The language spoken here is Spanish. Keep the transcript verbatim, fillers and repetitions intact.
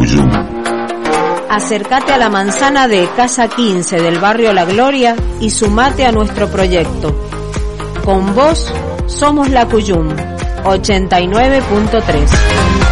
Cuyum. Acércate a la manzana de Casa quince del barrio La Gloria y sumate a nuestro proyecto. Con vos somos La Cuyum, ochenta y nueve punto tres.